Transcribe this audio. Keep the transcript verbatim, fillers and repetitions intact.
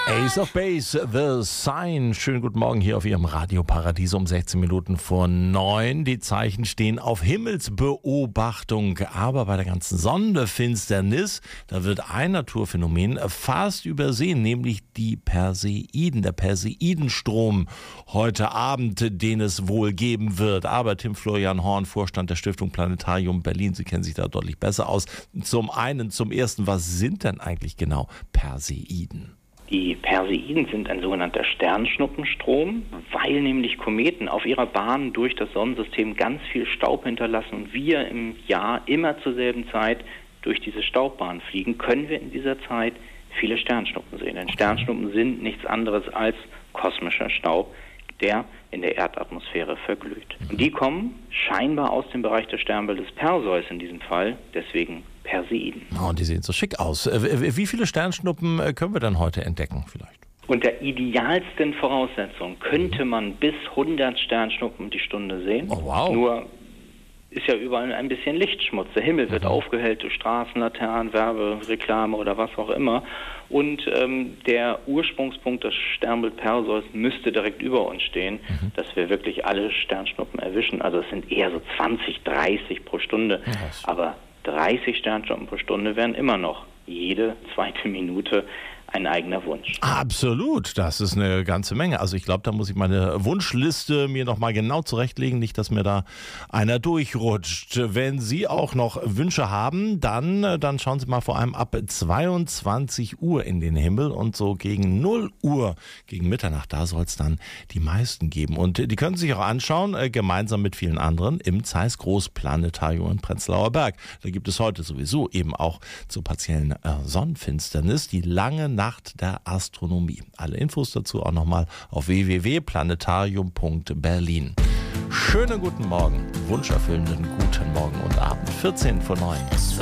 Ace of Base, The Sign. Schönen guten Morgen hier auf Ihrem Radioparadies um sechzehn Minuten vor neun. Die Zeichen stehen auf Himmelsbeobachtung. Aber bei der ganzen Sonnenfinsternis, da wird ein Naturphänomen fast übersehen, nämlich die Perseiden, der Perseidenstrom heute Abend, den es wohl geben wird. Aber Tim Florian Horn, Vorstand der Stiftung Planetarium Berlin, Sie kennen sich da deutlich besser aus. Zum einen, zum ersten, was sind denn eigentlich genau Perseiden? Die Perseiden sind ein sogenannter Sternschnuppenstrom, weil nämlich Kometen auf ihrer Bahn durch das Sonnensystem ganz viel Staub hinterlassen und wir im Jahr immer zur selben Zeit durch diese Staubbahn fliegen, können wir in dieser Zeit viele Sternschnuppen sehen. Denn Sternschnuppen sind nichts anderes als kosmischer Staub, der in der Erdatmosphäre verglüht. Und die kommen scheinbar aus dem Bereich des Sternbildes Perseus in diesem Fall, deswegen Perseiden. Oh, die sehen so schick aus. Wie viele Sternschnuppen können wir denn heute entdecken vielleicht? Unter idealsten Voraussetzungen könnte man bis hundert Sternschnuppen die Stunde sehen. Oh, wow. Nur ist ja überall ein bisschen Lichtschmutz. Der Himmel wird mhm. aufgehellt durch Straßenlaternen, Werbereklame oder was auch immer. Und ähm, der Ursprungspunkt des Sternbild Perseus müsste direkt über uns stehen, mhm. dass wir wirklich alle Sternschnuppen erwischen. Also es sind eher so zwanzig, dreißig pro Stunde. Was? Aber dreißig Sternschnuppen pro Stunde wären immer noch jede zweite Minute ein eigener Wunsch. Absolut, das ist eine ganze Menge. Also ich glaube, da muss ich meine Wunschliste mir noch mal genau zurechtlegen, nicht, dass mir da einer durchrutscht. Wenn Sie auch noch Wünsche haben, dann, dann schauen Sie mal vor allem ab zweiundzwanzig Uhr in den Himmel und so gegen null Uhr, gegen Mitternacht, da soll es dann die meisten geben. Und die können Sie sich auch anschauen, äh, gemeinsam mit vielen anderen im Zeiss Großplanetarium in Prenzlauer Berg. Da gibt es heute sowieso eben auch zur partiellen äh, Sonnenfinsternis die lange Nacht der Astronomie. Alle Infos dazu auch nochmal auf w w w punkt planetarium punkt berlin. Schönen guten Morgen, wunscherfüllenden guten Morgen und Abend, vierzehn vor neun.